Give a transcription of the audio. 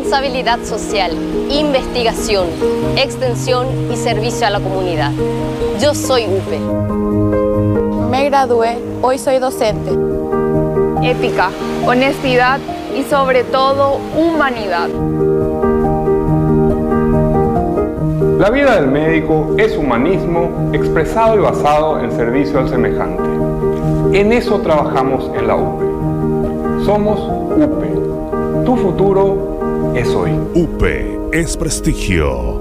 responsabilidad social, investigación, extensión y servicio a la comunidad. Yo soy UPE. Me gradué, hoy soy docente. Ética, honestidad y sobre todo humanidad. La vida del médico es humanismo expresado y basado en servicio al semejante. En eso trabajamos en la UPE. Somos UPE. Tu futuro es hoy. UPE es prestigio.